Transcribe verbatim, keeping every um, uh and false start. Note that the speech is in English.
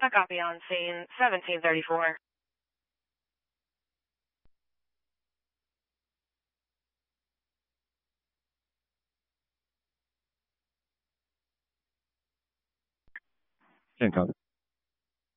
A copy on scene, seventeen thirty-four. ten copy.